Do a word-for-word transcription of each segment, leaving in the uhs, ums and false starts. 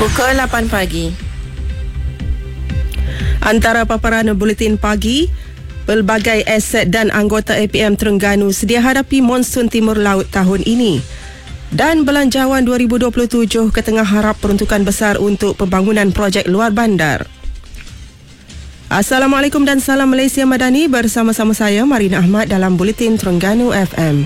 Pukul lapan pagi. Antara paparan buletin pagi, pelbagai aset dan anggota A P M Terengganu sedia hadapi monsun timur laut tahun ini. Dan Belanjawan dua ribu dua puluh tujuh ke tengah harap peruntukan besar untuk pembangunan projek luar bandar. Assalamualaikum dan salam Malaysia Madani, bersama-sama saya Marina Ahmad dalam Buletin Terengganu F M.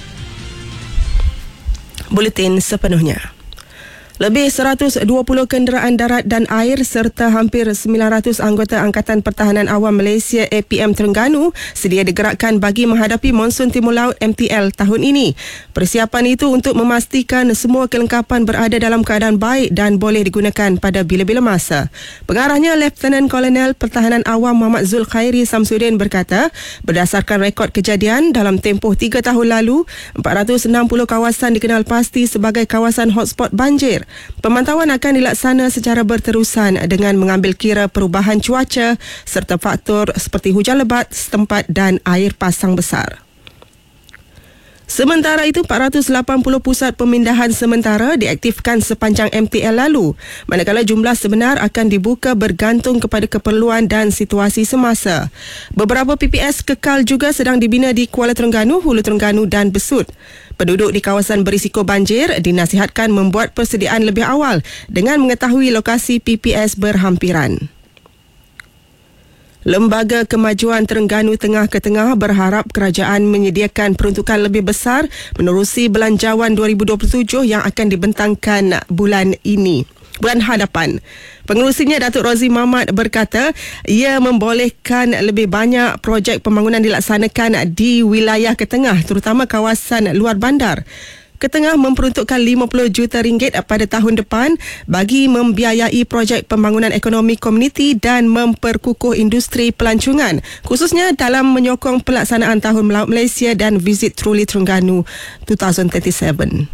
Buletin sepenuhnya. Lebih seratus dua puluh kenderaan darat dan air serta hampir sembilan ratus anggota Angkatan Pertahanan Awam Malaysia A P M Terengganu sedia digerakkan bagi menghadapi monsun timur laut M T L tahun ini. Persiapan itu untuk memastikan semua kelengkapan berada dalam keadaan baik dan boleh digunakan pada bila-bila masa. Pengarahnya Lieutenant Kolonel Pertahanan Awam Muhammad Zulkhairi Samsudin berkata, berdasarkan rekod kejadian dalam tempoh tiga tahun lalu, empat ratus enam puluh kawasan dikenal pasti sebagai kawasan hotspot banjir. Pemantauan akan dilaksana secara berterusan dengan mengambil kira perubahan cuaca serta faktor seperti hujan lebat setempat dan air pasang besar. Sementara itu, empat ratus lapan puluh pusat pemindahan sementara diaktifkan sepanjang M T L lalu, manakala jumlah sebenar akan dibuka bergantung kepada keperluan dan situasi semasa. Beberapa P P S kekal juga sedang dibina di Kuala Terengganu, Hulu Terengganu dan Besut. Penduduk di kawasan berisiko banjir dinasihatkan membuat persediaan lebih awal dengan mengetahui lokasi P P S berhampiran. Lembaga Kemajuan Terengganu Tengah ke Tengah berharap kerajaan menyediakan peruntukan lebih besar menerusi Belanjawan dua ribu dua puluh tujuh yang akan dibentangkan bulan ini. Bulan hadapan. Pengerusinya Datuk Rozi Mamat berkata ia membolehkan lebih banyak projek pembangunan dilaksanakan di wilayah Ketengah, terutama kawasan luar bandar. Ketengah memperuntukkan lima puluh juta ringgit pada tahun depan bagi membiayai projek pembangunan ekonomi komuniti dan memperkukuh industri pelancongan, khususnya dalam menyokong pelaksanaan Tahun Melaut Malaysia dan Visit Truly Terengganu dua ribu dua puluh tujuh.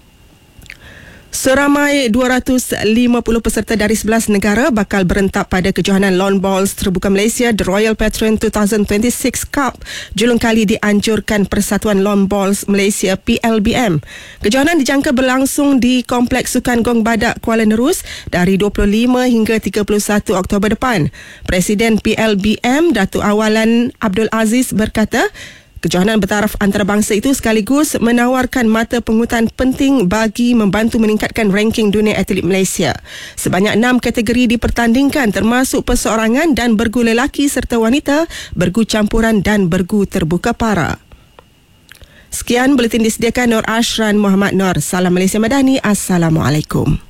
Seramai dua ratus lima puluh peserta dari sebelas negara bakal berentak pada kejohanan Lawn Bowls Terbuka Malaysia The Royal Patron dua ribu dua puluh enam Cup julung kali dianjurkan Persatuan Lawn Bowls Malaysia P L B M. Kejohanan dijangka berlangsung di Kompleks Sukan Gong Badak Kuala Nerus dari dua puluh lima hingga tiga puluh satu Oktober depan. Presiden P L B M Datuk Awalan Abdul Aziz berkata, kejohanan bertaraf antarabangsa itu sekaligus menawarkan mata pengutan penting bagi membantu meningkatkan ranking dunia atlet Malaysia. Sebanyak enam kategori dipertandingkan termasuk perseorangan dan bergu lelaki serta wanita, bergu campuran dan bergu terbuka para. Sekian buletin disediakan Nur Ashran Muhammad Nur. Salam Malaysia Madani. Assalamualaikum.